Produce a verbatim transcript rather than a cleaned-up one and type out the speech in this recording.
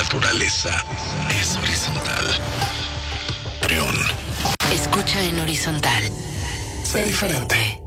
naturaleza es horizontal. Trión. Escucha en horizontal. Sé diferente.